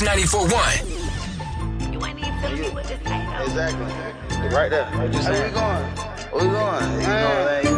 94.1. You ain't even telling me what to say, though. Exactly. Right there. What you saying? Where we going? Where we going? You know what I mean?